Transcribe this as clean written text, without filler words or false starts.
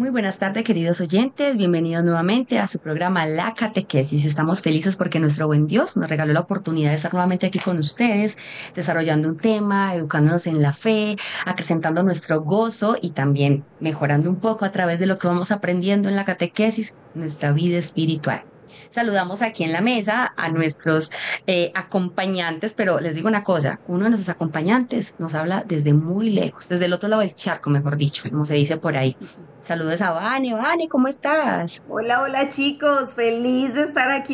Muy buenas tardes, queridos oyentes. Bienvenidos nuevamente a su programa La Catequesis. Estamos felices porque nuestro buen Dios nos regaló la oportunidad de estar nuevamente aquí con ustedes, desarrollando un tema, educándonos en la fe, acrecentando nuestro gozo y también mejorando un poco a través de lo que vamos aprendiendo en la catequesis, nuestra vida espiritual. Saludamos aquí en la mesa a nuestros acompañantes, pero les digo una cosa, uno de nuestros acompañantes nos habla desde muy lejos, desde el otro lado del charco, mejor dicho, como se dice por ahí. Saludos a Vane. Vane, ¿cómo estás? Hola, hola chicos, feliz de estar aquí